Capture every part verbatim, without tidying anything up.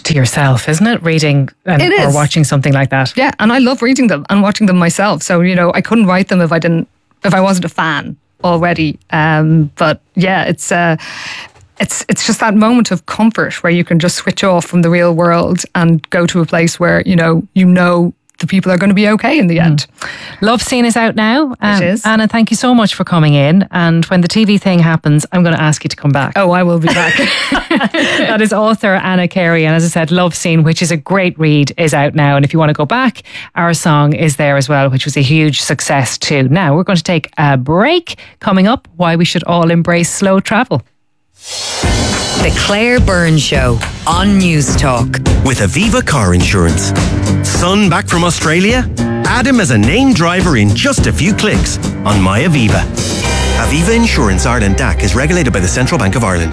to yourself, isn't it? Reading and, It is. or watching something like that. Yeah, and I love reading them and watching them myself. So, you know, I couldn't write them if I didn't, if I wasn't a fan already. Um, but yeah, it's uh, it's it's just that moment of comfort where you can just switch off from the real world and go to a place where, you know, you know the people are going to be okay in the end. Love Scene is out now. Um, It is. Anna, thank you so much for coming in. And when the T V thing happens, I'm going to ask you to come back. Oh, I will be back. That is author Anna Carey. And as I said, Love Scene, which is a great read, is out now. And if you want to go back, Our Song is there as well, which was a huge success too. Now, we're going to take a break. Coming up, why we should all embrace slow travel. The Claire Byrne Show on News Talk. With Aviva Car Insurance. Son back from Australia? Add him as a named driver in just a few clicks on My Aviva. Aviva Insurance Ireland D A C is regulated by the Central Bank of Ireland.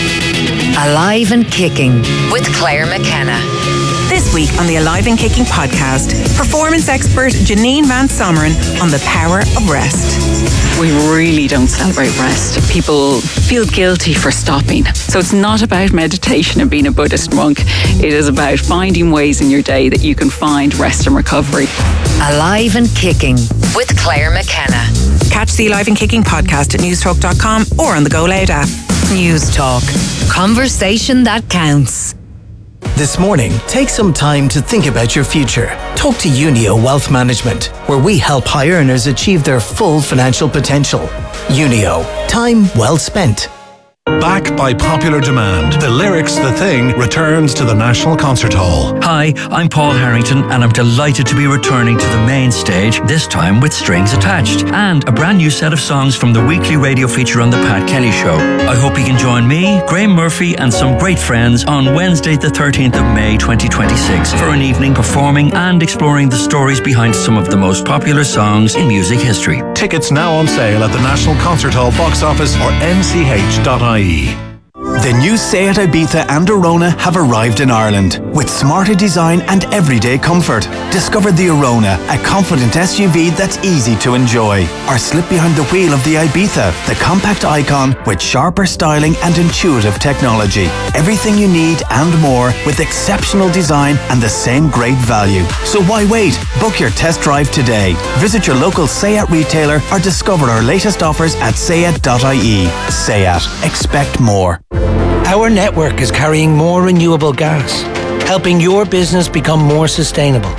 Alive and Kicking with Claire McKenna. This week on the Alive and Kicking podcast, performance expert Janine Van Sommeren on the power of rest. We really don't celebrate rest. People feel guilty for stopping. So it's not about meditation and being a Buddhist monk. It is about finding ways in your day that you can find rest and recovery. Alive and Kicking with Claire McKenna. Catch the Alive and Kicking podcast at newstalk dot com or on the Go Loud app. News Talk. Conversation that counts. This morning, take some time to think about your future. Talk to Unio Wealth Management, where we help high earners achieve their full financial potential. Unio, time well spent. Back by popular demand, the Lyrics The Thing returns to the National Concert Hall. Hi, I'm Paul Harrington and I'm delighted to be returning to the main stage, this time with strings attached, and a brand new set of songs from the weekly radio feature on The Pat Kelly Show. I hope you can join me, Graham Murphy and some great friends on Wednesday the thirteenth of May twenty twenty-six for an evening performing and exploring the stories behind some of the most popular songs in music history. Tickets now on sale at the National Concert Hall box office or n c h dot i e. The new Seat Ibiza and Arona have arrived in Ireland with smarter design and everyday comfort. Discover the Arona, a confident S U V that's easy to enjoy. Or slip behind the wheel of the Ibiza, the compact icon with sharper styling and intuitive technology. Everything you need and more with exceptional design and the same great value. So why wait? Book your test drive today. Visit your local Seat retailer or discover our latest offers at seat dot i e. Seat. Expect more. Our network is carrying more renewable gas, helping your business become more sustainable.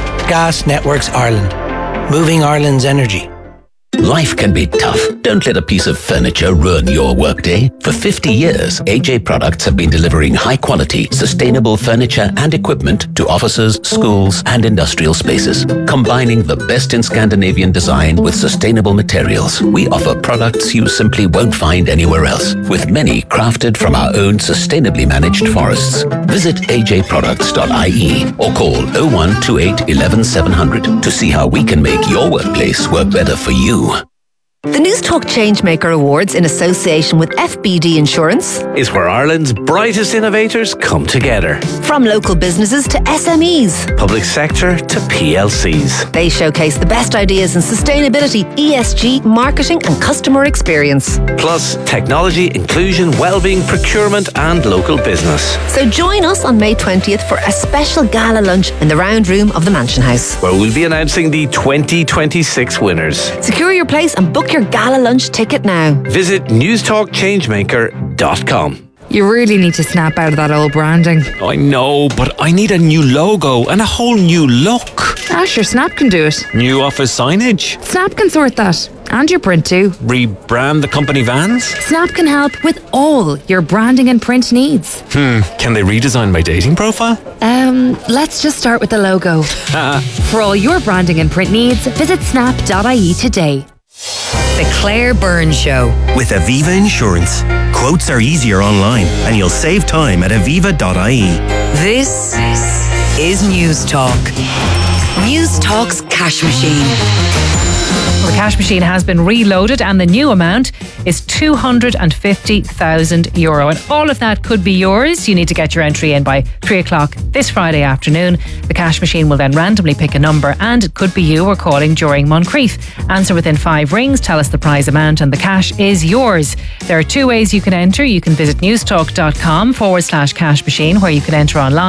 Gas Networks Ireland, moving Ireland's energy. Life can be tough. Don't let a piece of furniture ruin your workday. For fifty years, A J Products have been delivering high-quality, sustainable furniture and equipment to offices, schools, and industrial spaces. Combining the best in Scandinavian design with sustainable materials, we offer products you simply won't find anywhere else, with many crafted from our own sustainably managed forests. Visit a j products dot i e or call oh one two eight one one seven hundred to see how we can make your workplace work better for you. The News Talk Changemaker Awards, in association with F B D Insurance, is where Ireland's brightest innovators come together. From local businesses to S M Es, public sector to P L Cs. They showcase the best ideas in sustainability, E S G, marketing and customer experience. Plus technology, inclusion, wellbeing, procurement and local business. So join us on May twentieth for a special gala lunch in the round room of the Mansion House, where we'll be announcing the twenty twenty-six winners. Secure your place and book your gala lunch ticket now. Visit newstalk changemaker dot com. You really need to snap out of that old branding. I know, but I need a new logo and a whole new look. Ah, sure, Snap can do it. New office signage. Snap can sort that. And your print too. Rebrand the company vans. Snap can help with all your branding and print needs. Hmm, can they redesign my dating profile? Um, let's just start with the logo. For all your branding and print needs, visit snap dot i e today. The Claire Byrne Show. With Aviva Insurance. Quotes are easier online and you'll save time at aviva dot i e. This is News Talk. News Talk's cash machine. The cash machine has been reloaded and the new amount is two hundred fifty thousand euro. And all of that could be yours. You need to get your entry in by three o'clock this Friday afternoon. The cash machine will then randomly pick a number and it could be you we're calling during Moncrief. Answer within five rings, tell us the prize amount and the cash is yours. There are two ways you can enter. You can visit newstalk dot com forward slash cash machine where you can enter online.